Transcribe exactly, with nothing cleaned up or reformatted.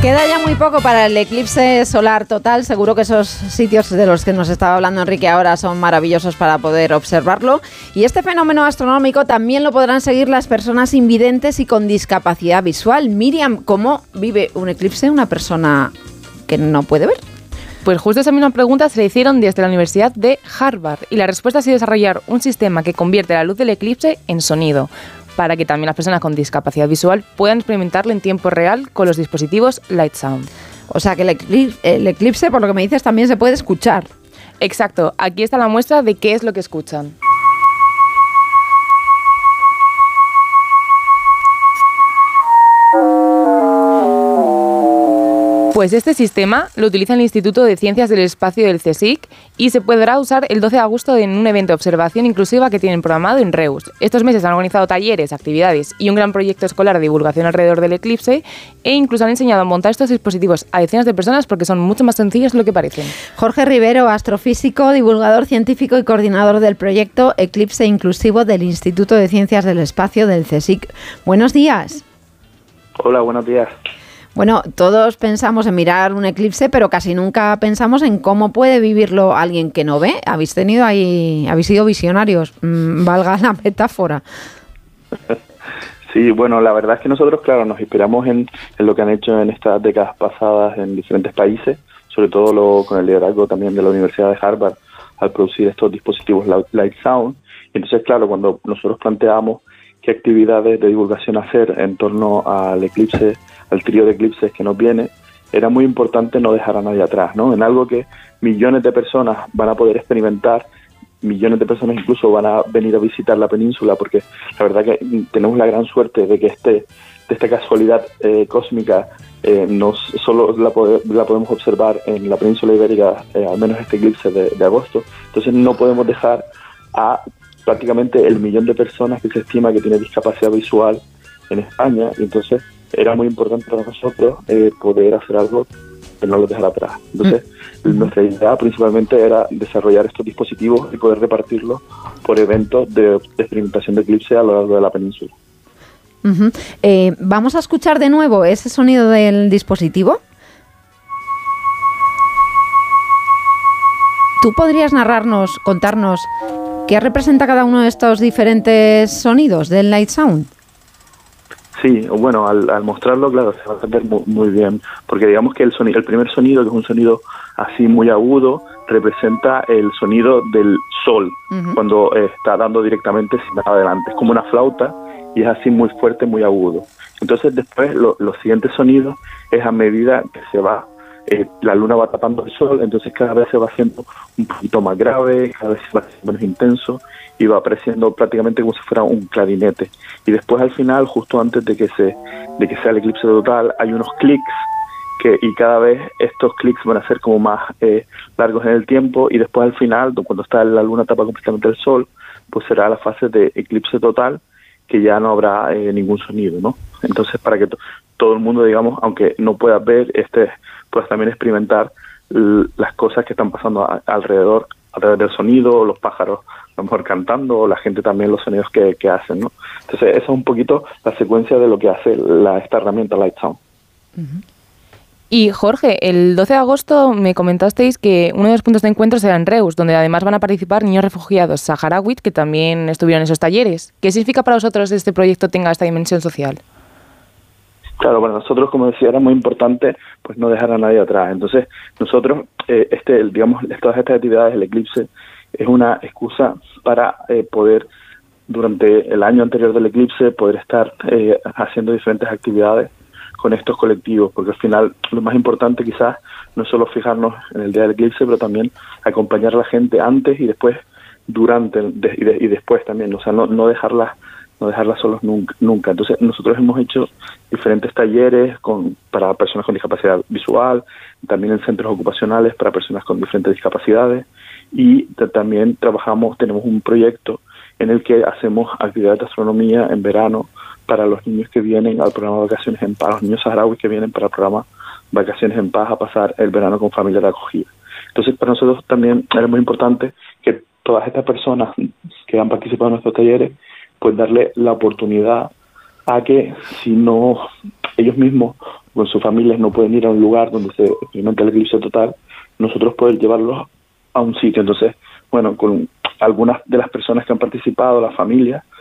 Queda ya muy poco para el eclipse solar total. Seguro que esos sitios de los que nos estaba hablando Enrique ahora son maravillosos para poder observarlo. Y este fenómeno astronómico también lo podrán seguir las personas invidentes y con discapacidad visual. Miriam, ¿cómo vive un eclipse una persona que no puede ver? Pues justo esa misma pregunta se le hicieron desde la Universidad de Harvard y la respuesta ha sido desarrollar un sistema que convierte la luz del eclipse en sonido, para que también las personas con discapacidad visual puedan experimentarlo en tiempo real con los dispositivos Light Sound. O sea que el eclipse, el eclipse, por lo que me dices, también se puede escuchar. Exacto, aquí está la muestra de qué es lo que escuchan. Pues este sistema lo utiliza el Instituto de Ciencias del Espacio del CSIC y se podrá usar el doce de agosto en un evento de observación inclusiva que tienen programado en Reus. Estos meses han organizado talleres, actividades y un gran proyecto escolar de divulgación alrededor del eclipse e incluso han enseñado a montar estos dispositivos a decenas de personas porque son mucho más sencillos de lo que parecen. Jorge Rivero, astrofísico, divulgador científico y coordinador del proyecto Eclipse Inclusivo del Instituto de Ciencias del Espacio del CSIC. Buenos días. Hola, buenos días. Bueno, todos pensamos en mirar un eclipse, pero casi nunca pensamos en cómo puede vivirlo alguien que no ve. Habéis tenido ahí, habéis sido visionarios, mmm, valga la metáfora. Sí, bueno, la verdad es que nosotros, claro, nos inspiramos en, en lo que han hecho en estas décadas pasadas en diferentes países, sobre todo lo, con el liderazgo también de la Universidad de Harvard al producir estos dispositivos Light Sound. Y entonces, claro, cuando nosotros planteamos qué actividades de divulgación hacer en torno al eclipse, al trío de eclipses que nos viene, era muy importante no dejar a nadie atrás, ¿no? En algo que millones de personas van a poder experimentar, millones de personas incluso van a venir a visitar la península, porque la verdad que tenemos la gran suerte de que este, de esta casualidad eh, cósmica eh, nos, solo la, pode, la podemos observar en la península ibérica, eh, al menos este eclipse de, de agosto. Entonces no podemos dejar a prácticamente el millón de personas que se estima que tiene discapacidad visual en España, y entonces era muy importante para nosotros eh, poder hacer algo que no los dejara atrás. Entonces, mm. nuestra idea principalmente era desarrollar estos dispositivos y poder repartirlos por eventos de, de experimentación de eclipse a lo largo de la península. Uh-huh. Eh, Vamos a escuchar de nuevo ese sonido del dispositivo. ¿Tú podrías narrarnos, contarnos qué representa cada uno de estos diferentes sonidos del Light Sound? Sí, bueno, al, al mostrarlo, claro, se va a entender muy, muy bien, porque digamos que el sonido, el primer sonido, que es un sonido así muy agudo, representa el sonido del sol, uh-huh. cuando eh, está dando directamente sin nada adelante. Es como una flauta y es así muy fuerte, muy agudo. Entonces después lo, los siguientes sonidos es a medida que se va, eh, la luna va tapando el sol, entonces cada vez se va haciendo un poquito más grave, cada vez se va haciendo menos intenso, y va apareciendo prácticamente como si fuera un clarinete. Y después al final, justo antes de que se de que sea el eclipse total, hay unos clics que y cada vez estos clics van a ser como más eh, largos en el tiempo, y después al final, cuando está la luna tapa completamente el sol, pues será la fase de eclipse total, que ya no habrá eh, ningún sonido, ¿no? Entonces, para que to- todo el mundo, digamos, aunque no pueda ver, este pues también experimentar l- las cosas que están pasando a- alrededor, alrededor del sonido, los pájaros a lo mejor cantando, o la gente también los sonidos que, que hacen, ¿no? Entonces esa es un poquito la secuencia de lo que hace la, esta herramienta Light Sound. Uh-huh. Y Jorge, el doce de agosto me comentasteis que uno de los puntos de encuentro será en Reus, donde además van a participar niños refugiados saharauis que también estuvieron en esos talleres. ¿Qué significa para vosotros que este proyecto tenga esta dimensión social? Claro, para nosotros, como decía, era muy importante pues no dejar a nadie atrás. Entonces nosotros, eh, este, digamos, todas estas actividades, el eclipse, es una excusa para eh, poder, durante el año anterior del eclipse, poder estar eh, haciendo diferentes actividades con estos colectivos, porque al final lo más importante quizás no es solo fijarnos en el día del eclipse, pero también acompañar a la gente antes y después, durante de, y, de, y después también, o sea, no, no dejarlas no dejarlas solos nunca, nunca. Entonces nosotros hemos hecho diferentes talleres con para personas con discapacidad visual, también en centros ocupacionales para personas con diferentes discapacidades, y t- también trabajamos, tenemos un proyecto en el que hacemos actividades de astronomía en verano para los niños que vienen al programa Vacaciones en Paz, los niños saharauis que vienen para el programa Vacaciones en Paz a pasar el verano con familia de acogida. Entonces para nosotros también era muy importante que todas estas personas que han participado en nuestros talleres, pues darle la oportunidad a que si no ellos mismos con sus familias no pueden ir a un lugar donde se experimenta el eclipse total, nosotros poder llevarlos a un sitio. Entonces, bueno, con algunas de las personas que han participado, las familias,